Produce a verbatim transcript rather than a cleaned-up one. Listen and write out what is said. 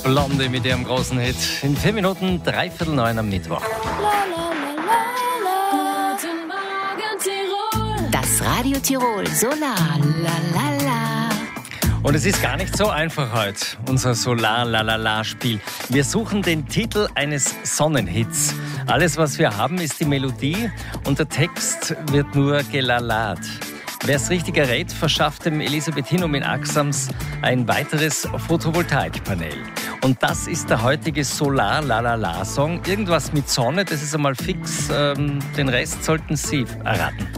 Blonde mit ihrem großen Hit. In vier Minuten, dreiviertel neun am Mittwoch. Das Radio Tirol Solar La La La. Und es ist gar nicht so einfach heute, unser Solar-La-La-La-Spiel. Wir suchen den Titel eines Sonnenhits. Alles, was wir haben, ist die Melodie und der Text wird nur gelallat. Wer es richtig errät, verschafft dem Elisabethinum in Axams ein weiteres Photovoltaikpanel. Und das ist der heutige Solar-La-La-La-Song. Irgendwas mit Sonne, das ist einmal fix. Ähm, den Rest sollten Sie erraten.